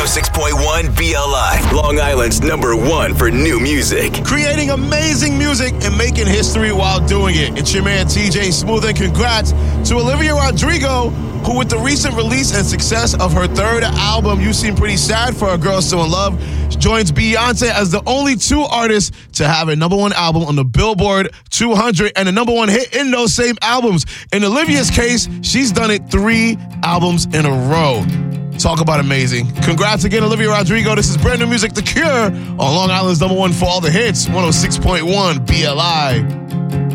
106.1 BLI, Long Island's #1 for new music. Creating amazing music and making history while doing it. It's your man TJ Smooth, and congrats to Olivia Rodrigo, who with the recent release and success of her third album, You Seem Pretty Sad for a Girl Still in Love, joins Beyonce as the only two artists to have a #1 album on the Billboard 200 and a #1 hit in those same albums. In Olivia's case, she's done it 3 albums in a row. Talk about amazing. Congrats again, Olivia Rodrigo. This is brand new music, The Cure, on Long Island's #1 for all the hits, 106.1 BLI.